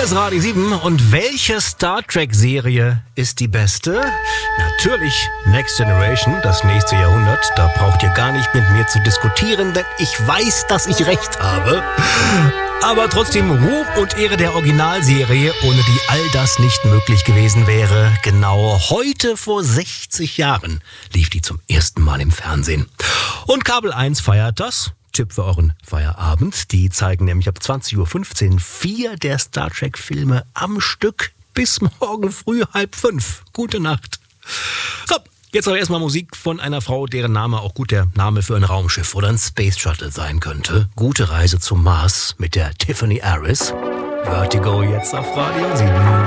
ist Radio 7 und welche Star Trek-Serie ist die beste? Natürlich Next Generation, das nächste Jahrhundert. Da braucht ihr gar nicht mit mir zu diskutieren, denn ich weiß, dass ich recht habe. Aber trotzdem Ruhm und Ehre der Originalserie, ohne die all das nicht möglich gewesen wäre. Genau heute vor 60 Jahren lief die zum ersten Mal im Fernsehen. Und Kabel 1 feiert das. Tipp für euren Feierabend. Die zeigen nämlich ab 20.15 Uhr 4 der Star Trek-Filme am Stück bis morgen früh 4:30. Gute Nacht. So, jetzt aber erstmal Musik von einer Frau, deren Name auch gut der Name für ein Raumschiff oder ein Space Shuttle sein könnte. Gute Reise zum Mars mit der Tiffany Harris. Vertigo jetzt auf Radio 7.